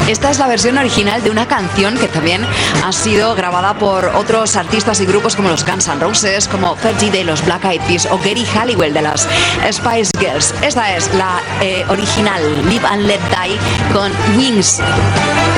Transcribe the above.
Esta es la versión original de una canción que también ha sido grabada por otros artistas y grupos como los Guns N' Roses, como Fergie de los Black Eyed Peas o Geri Halliwell de las Spice Girls. Esta es la original, Live and Let Die, con Wings.